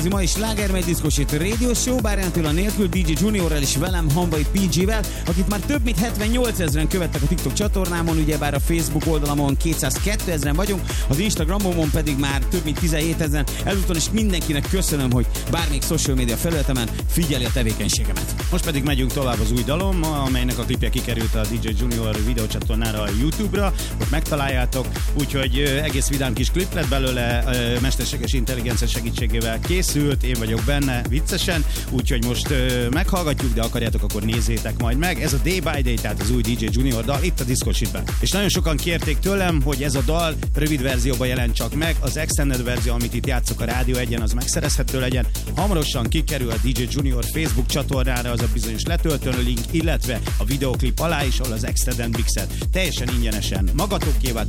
Ma is Slágermegy Diszkosít Radio Show, Bárjántól nélkül DJ Juniorrel és velem, Hamvai PG-vel, akit már több mint 78 000-en követtek a TikTok csatornámon, ugyebár a Facebook oldalamon 202 000-en vagyunk, az Instagramon pedig már több mint 17 000-en. Ezúton is mindenkinek köszönöm, hogy bármelyik social media felületemen figyeli a tevékenységemet. Most pedig megyünk tovább az új dalom, amelynek a klipje kikerült a DJ Junior videócsatornára a YouTube-ra, ott megtaláljátok, úgyhogy egész vidám kis klip lett belőle, mesterséges intelligencia segítségével készült, én vagyok benne viccesen, úgyhogy most meghallgatjuk, de akarjátok, akkor nézzétek majd meg. Ez a Day by Day, tehát az új DJ Junior dal itt a Diszkosítben. És nagyon sokan kérték tőlem, hogy ez a dal rövid verzióban jelent csak meg, az extended verzió, amit itt játszok a Rádió 1-en, az megszerezhető legyen. Hamarosan kikerül a DJ Junior Facebook csatornára az a bizonyos letöltő link, illetve a videoklip alá is, ahol az extended mixet teljesen ingyenesen magatok